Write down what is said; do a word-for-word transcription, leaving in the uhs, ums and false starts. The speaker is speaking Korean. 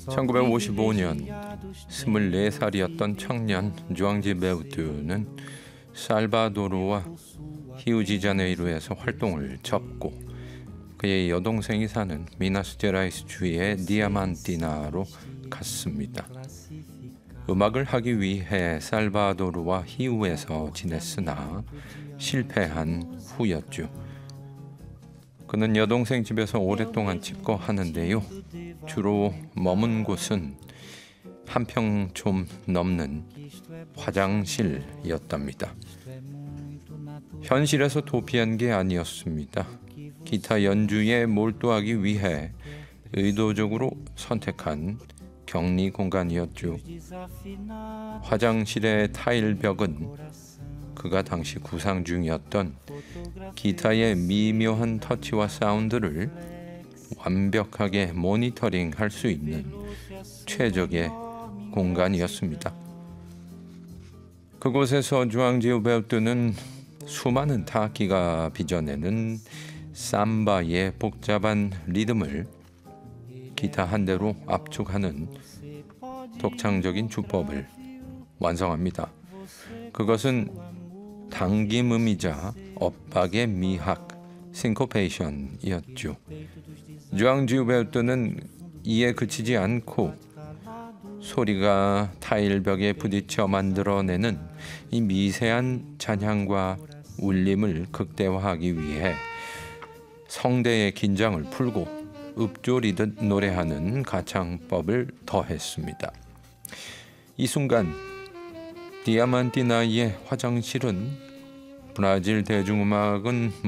천구백오십오 년 스물네 살이었던 청년 주앙지 베우트는 살바도르와 히우지자네이루에서 활동을 접고 그의 여동생이 사는 미나스제라이스 주의 디아만티나로 갔습니다. 음악을 하기 위해 살바도르와 히우에서 지냈으나 실패한 후였죠. 그는 여동생 집에서 오랫동안 집거하는데요. 주로 머문 곳은 한 평 좀 넘는 화장실이었답니다. 현실에서 도피한 게 아니었습니다. 기타 연주에 몰두하기 위해 의도적으로 선택한 격리 공간이었죠. 화장실의 타일 벽은 그가 당시 구상 중이었던 기타의 미묘한 터치와 사운드를 완벽하게 모니터링할 수 있는 최적의 공간이었습니다. 그곳에서 주앙지 베우트는 수많은 타악기가 빚어내는 삼바의 복잡한 리듬을 기타 한 대로 압축하는 독창적인 주법을 완성합니다. 그것은 당김음이자 엇박의 미학, 싱코페이션이었죠. 주앙지 베우트는 이에 그치지 않고 소리가 타일벽에 부딪혀 만들어내는 이 미세한 잔향과 울림을 극대화하기 위해 성대의 긴장을 풀고 읊조리듯 노래하는 가창법을 더했습니다. 이 순간 디아만티나의 화장실은 브라질 대중음악은